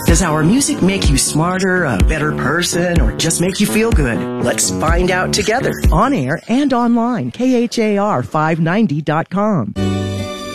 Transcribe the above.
Does our music make you smarter, a better person, or just make you feel good? Let's find out together. On air and online, KHAR590.com.